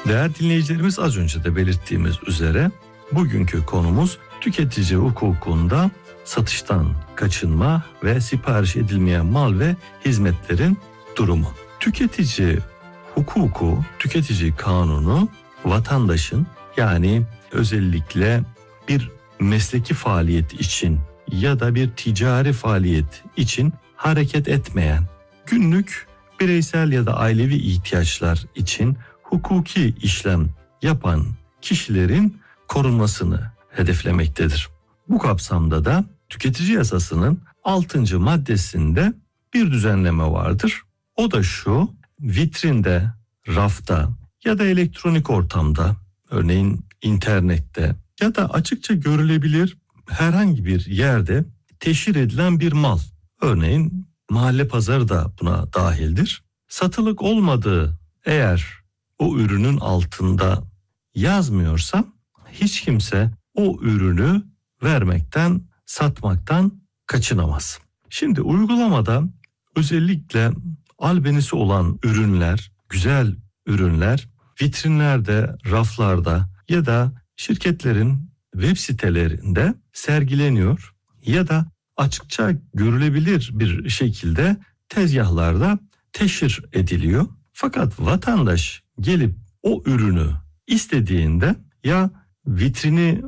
Değerli dinleyicilerimiz, az önce de belirttiğimiz üzere bugünkü konumuz tüketici hukukunda satıştan kaçınma ve sipariş edilmeyen mal ve hizmetlerin durumu. Tüketici hukuku, tüketici kanunu vatandaşın, yani özellikle bir mesleki faaliyet için ya da bir ticari faaliyet için hareket etmeyen, günlük bireysel ya da ailevi ihtiyaçlar için hukuki işlem yapan kişilerin korunmasını hedeflemektedir. Bu kapsamda da tüketici yasasının 6. maddesinde bir düzenleme vardır. O da şu: vitrinde, rafta ya da elektronik ortamda, örneğin internette ya da açıkça görülebilir herhangi bir yerde teşhir edilen bir mal, örneğin mahalle pazarı da buna dahildir, satılık olmadığı eğer o ürünün altında yazmıyorsa hiç kimse o ürünü vermekten, satmaktan kaçınamaz. Şimdi uygulamada özellikle albenisi olan ürünler, güzel ürünler vitrinlerde, raflarda ya da şirketlerin web sitelerinde sergileniyor ya da açıkça görülebilir bir şekilde tezgahlarda teşhir ediliyor. Fakat vatandaş gelip o ürünü istediğinde ya vitrini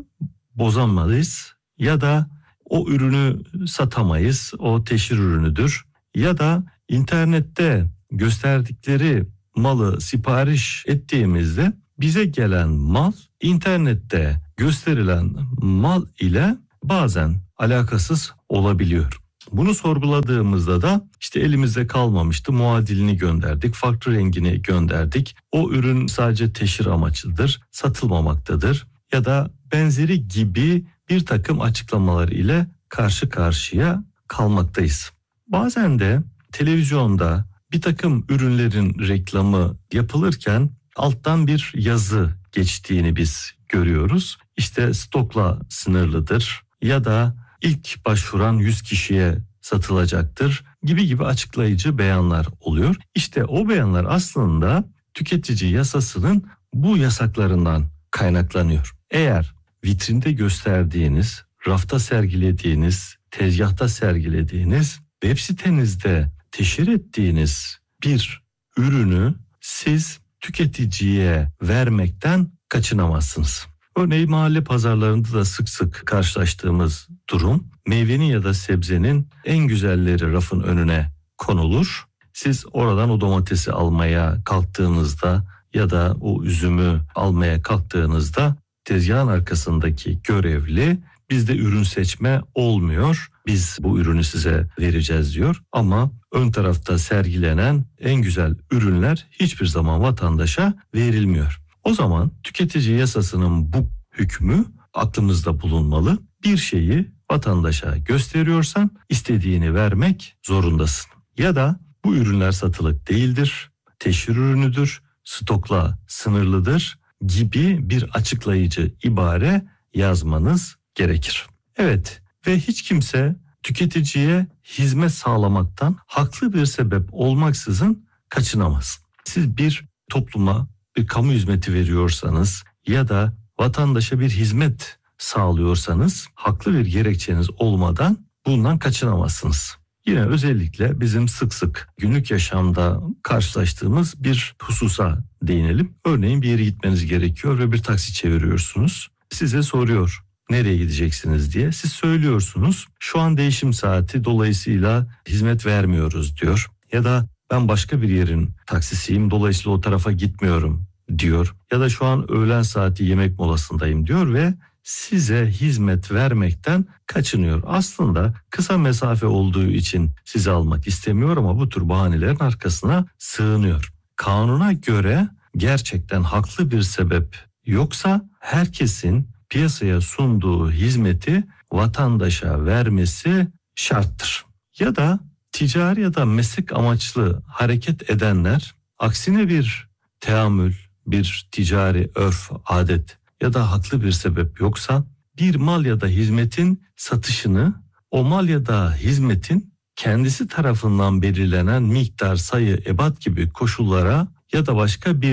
bozamayız ya da o ürünü satamayız, o teşhir ürünüdür, ya da internette gösterdikleri malı sipariş ettiğimizde bize gelen mal internette gösterilen mal ile bazen alakasız olabiliyor. Bunu sorguladığımızda da işte elimizde kalmamıştı, muadilini gönderdik, farklı rengini gönderdik, o ürün sadece teşhir amaçlıdır, satılmamaktadır ya da benzeri gibi bir takım açıklamalar ile karşı karşıya kalmaktayız. Bazen de televizyonda bir takım ürünlerin reklamı yapılırken alttan bir yazı geçtiğini biz görüyoruz. İşte stokla sınırlıdır ya da ilk başvuran 100 kişiye satılacaktır gibi açıklayıcı beyanlar oluyor. İşte o beyanlar aslında tüketici yasasının bu yasaklarından kaynaklanıyor. Eğer vitrinde gösterdiğiniz, rafta sergilediğiniz, tezgahta sergilediğiniz, web sitenizde teşhir ettiğiniz bir ürünü siz tüketiciye vermekten kaçınamazsınız. Örneğin mahalle pazarlarında da sık sık karşılaştığımız durum, meyvenin ya da sebzenin en güzelleri rafın önüne konulur. Siz oradan o domatesi almaya kalktığınızda ya da o üzümü almaya kalktığınızda tezgahın arkasındaki görevli bizde ürün seçme olmuyor, biz bu ürünü size vereceğiz diyor. Ama ön tarafta sergilenen en güzel ürünler hiçbir zaman vatandaşa verilmiyor. O zaman tüketici yasasının bu hükmü aklımızda bulunmalı. Bir şeyi vatandaşa gösteriyorsan istediğini vermek zorundasın. Ya da bu ürünler satılık değildir, teşhir ürünüdür, stokla sınırlıdır gibi bir açıklayıcı ibare yazmanız gerekir. Evet, ve hiç kimse tüketiciye hizmet sağlamaktan haklı bir sebep olmaksızın kaçınamaz. Siz bir topluma bir kamu hizmeti veriyorsanız ya da vatandaşa bir hizmet sağlıyorsanız haklı bir gerekçeniz olmadan bundan kaçınamazsınız. Yine özellikle bizim sık sık günlük yaşamda karşılaştığımız bir hususa değinelim. Örneğin bir yere gitmeniz gerekiyor ve bir taksi çeviriyorsunuz. Size soruyor nereye gideceksiniz diye. Siz söylüyorsunuz şu an değişim saati dolayısıyla hizmet vermiyoruz diyor. Ya da ben başka bir yerin taksisiyim dolayısıyla o tarafa gitmiyorum diyor. Ya da şu an öğlen saati yemek molasındayım diyor ve size hizmet vermekten kaçınıyor. Aslında kısa mesafe olduğu için sizi almak istemiyor ama bu tür bahanelerin arkasına sığınıyor. Kanuna göre gerçekten haklı bir sebep yoksa herkesin piyasaya sunduğu hizmeti vatandaşa vermesi şarttır. Ya da ticari ya da meslek amaçlı hareket edenler aksine bir teamül, bir ticari örf, adet ya da haklı bir sebep yoksa bir mal ya da hizmetin satışını o mal ya da hizmetin kendisi tarafından belirlenen miktar, sayı, ebat gibi koşullara ya da başka bir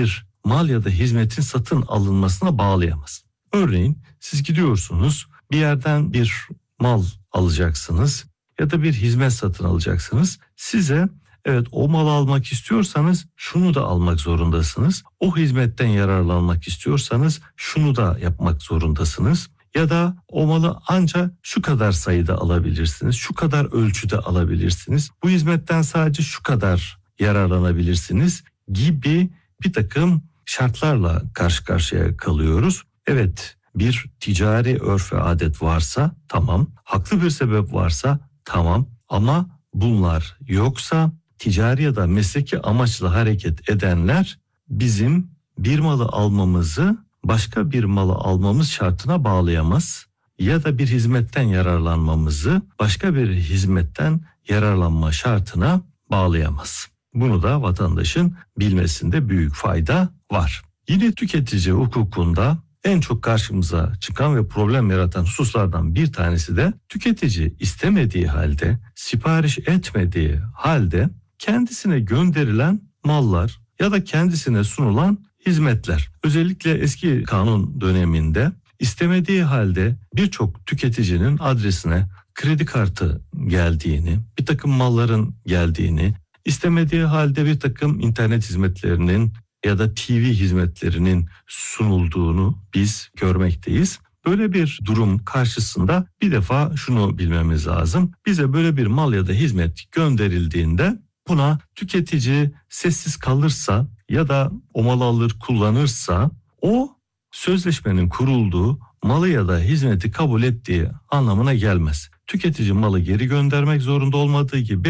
mal ya da hizmetin satın alınmasına bağlayamaz. Örneğin siz gidiyorsunuz, bir yerden bir mal alacaksınız ya da bir hizmet satın alacaksınız. Size evet, o malı almak istiyorsanız şunu da almak zorundasınız. O hizmetten yararlanmak istiyorsanız şunu da yapmak zorundasınız. Ya da o malı ancak şu kadar sayıda alabilirsiniz, şu kadar ölçüde alabilirsiniz. Bu hizmetten sadece şu kadar yararlanabilirsiniz gibi bir takım şartlarla karşı karşıya kalıyoruz. Evet, bir ticari örf ve adet varsa tamam, haklı bir sebep varsa tamam, ama bunlar yoksa ticari ya da mesleki amaçla hareket edenler bizim bir malı almamızı başka bir malı almamız şartına bağlayamaz ya da bir hizmetten yararlanmamızı başka bir hizmetten yararlanma şartına bağlayamaz. Bunu da vatandaşın bilmesinde büyük fayda var. Yine tüketici hukukunda en çok karşımıza çıkan ve problem yaratan hususlardan bir tanesi de tüketici istemediği halde, sipariş etmediği halde kendisine gönderilen mallar ya da kendisine sunulan hizmetler. Özellikle eski kanun döneminde istemediği halde birçok tüketicinin adresine kredi kartı geldiğini, bir takım malların geldiğini, istemediği halde bir takım internet hizmetlerinin ya da TV hizmetlerinin sunulduğunu biz görmekteyiz. Böyle bir durum karşısında bir defa şunu bilmemiz lazım. Bize böyle bir mal ya da hizmet gönderildiğinde buna tüketici sessiz kalırsa ya da o malı alır kullanırsa o sözleşmenin kurulduğu malı ya da hizmeti kabul ettiği anlamına gelmez. Tüketici malı geri göndermek zorunda olmadığı gibi